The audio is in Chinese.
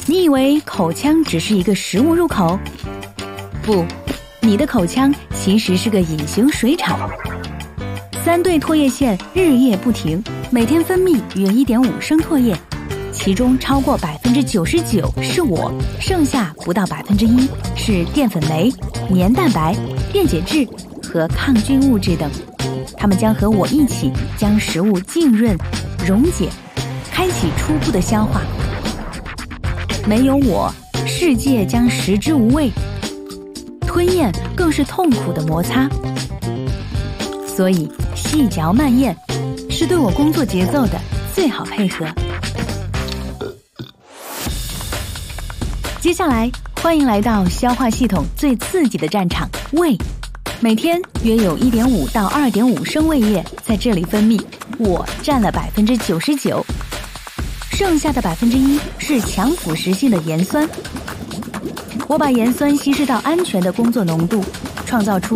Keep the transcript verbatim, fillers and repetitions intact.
你以为口腔只是一个食物入口？不，你的口腔其实是个隐形水厂。三对唾液腺日夜不停，每天分泌约 一点五 升唾液，其中超过 百分之九十九 是我，剩下不到 百分之一 是淀粉酶、黏蛋白、电解质和抗菌物质等。它们将和我一起将食物浸润、溶解，开启初步的消化。没有我，世界将食之无味，吞咽更是痛苦的摩擦。所以细嚼慢咽是对我工作节奏的最好配合。接下来欢迎来到消化系统最刺激的战场——胃。每天约有 一点五 到 二点五 升胃液在这里分泌，我占了 百分之九十九， 剩下的 百分之一 是强腐蚀性的盐酸。我把盐酸稀释到安全的工作浓度，创造出